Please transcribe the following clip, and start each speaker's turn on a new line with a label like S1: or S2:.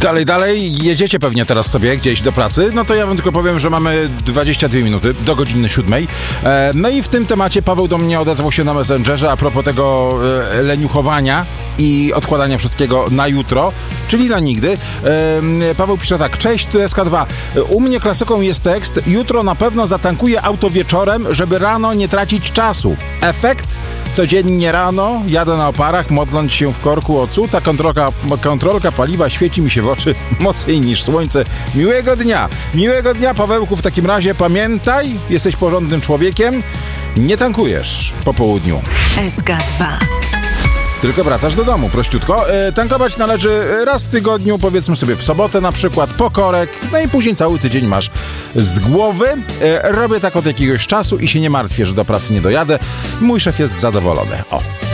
S1: Dalej, jedziecie pewnie teraz sobie gdzieś do pracy, no to ja wam tylko powiem, że mamy 22 minuty do godziny 7. No i w tym temacie Paweł do mnie odezwał się na Messengerze a propos tego leniuchowania i odkładania wszystkiego na jutro, czyli na nigdy. Paweł pisze tak: cześć, tu SK2. U mnie klasyką jest tekst: jutro na pewno zatankuję auto wieczorem, żeby rano nie tracić czasu. Efekt? Codziennie rano jadę na oparach, modląc się w korku o cud, a kontrolka paliwa świeci mi się w oczy mocniej niż słońce. Miłego dnia, Pawełku. W takim razie pamiętaj, jesteś porządnym człowiekiem, nie tankujesz po południu.
S2: SK2.
S1: Tylko wracasz do domu, prościutko. Tankować należy raz w tygodniu, powiedzmy sobie w sobotę na przykład, po korek, no i później cały tydzień masz z głowy. Robię tak od jakiegoś czasu i się nie martwię, że do pracy nie dojadę. Mój szef jest zadowolony. O.